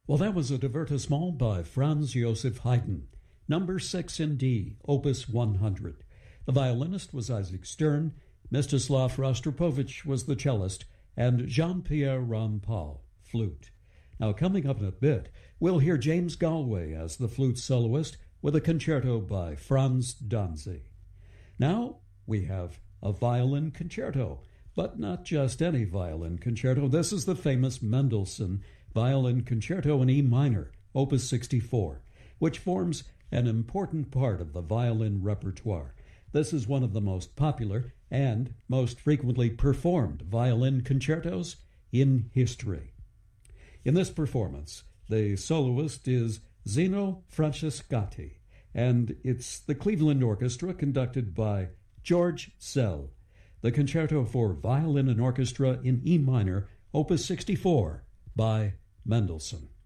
Well, that was a divertissement by Franz Joseph Haydn, number 6 in D, opus 100. The violinist was Isaac Stern, Mstislav Rostropovich was the cellist, and Jean-Pierre Rampal, flute. Now, coming up in a bit, we'll hear James Galway as the flute soloist with a concerto by Franz Danzig. Now, we have a violin concerto, but not just any violin concerto. This is the famous Mendelssohn Violin Concerto in E minor, opus 64, which forms an important part of the violin repertoire. This is one of the most popular and most frequently performed violin concertos in history. In this performance, the soloist is Zino Francescatti, and it's the Cleveland Orchestra conducted by George Szell. The concerto for violin and orchestra in E minor, opus 64, by Mendelssohn.